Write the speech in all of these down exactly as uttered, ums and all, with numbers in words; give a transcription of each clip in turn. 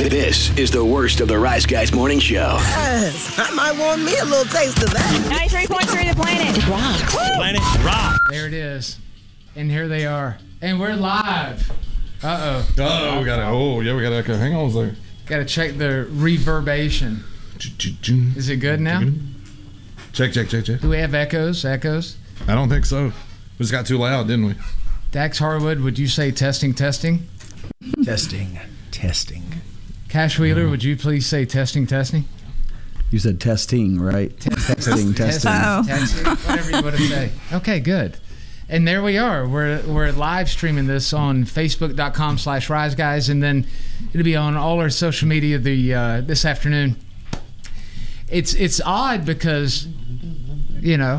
This is the worst of the Rise Guys Morning Show. Yes, I might want me a little taste of that. ninety-three point three The Planet. Rock. Planet Rock. There it is. And here they are. And we're live. Uh-oh. Oh, we got to, oh, yeah, we got to echo. Hang on a second. Got to check the reverberation. Is it good now? Check, check, check, check. Do we have echoes? Echoes? I don't think so. We just got too loud, didn't we? Dax Harwood, would you say testing, testing? Testing, testing. Cash Wheeler, would you please say testing, testing? You said testing, right? Testing, testing. Oh. Testing, whatever you want to say. Okay, good. And there we are. We're we're live streaming this on Facebook.com slash Rise Guys, and then it'll be on all our social media the uh, this afternoon. It's it's odd because, you know,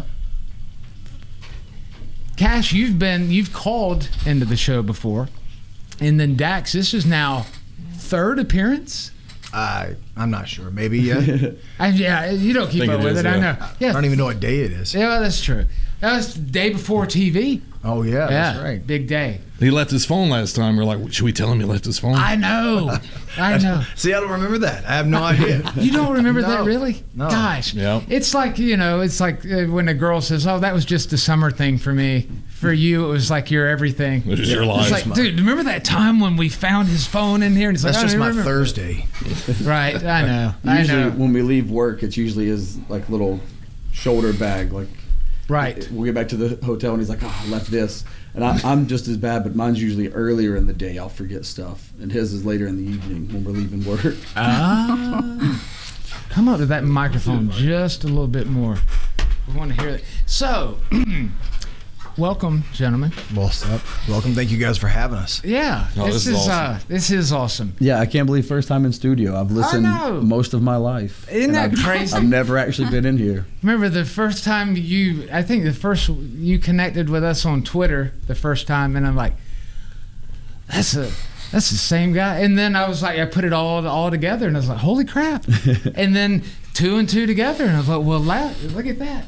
Cash, you've been you've called into the show before, and then Dax, this is now third appearance. I I'm not sure. Maybe yeah. I, yeah, you don't keep Think up it with is, it. I yeah. know. Yeah, I don't even know what day it is. yeah, that's true. That was the day before T V. Oh yeah, Yeah, that's right. big day. He left his phone last time. We're like, should we tell him he left his phone? I know. I know. See, I don't remember that. I have no idea. You don't remember No. that, really? No. Gosh. Yeah. It's like, you know, it's like uh, when a girl says, oh, that was just a summer thing for me. For you, it was like your everything. This is your life. It's like, dude, remember that time when we found his phone in here? And it's That's like, just I don't my remember. Thursday. Right, I know. I Usually know. when we leave work, it's usually his like little shoulder bag. Like Right. we'll get back to the hotel and he's like, oh, I left this. And I, I'm just as bad, but mine's usually earlier in the day. I'll forget stuff. And his is later in the evening when we're leaving work. Ah. Come up to that microphone just a little bit more. We want to hear it. So, welcome, gentlemen. What's up? Welcome. Thank you guys for having us. Yeah, Oh, this, this is is awesome. uh, this is awesome. Yeah, I can't believe first time in studio. I've listened know. most of my life. Isn't And that I've, crazy? I've never actually been in here. Remember the first time you, I think the first, you connected with us on Twitter the first time, and I'm like, that's a, that's the same guy. And then I was like, I put it all all together, and I was like, holy crap. And then two and two together, and I was like, well, la- look at that.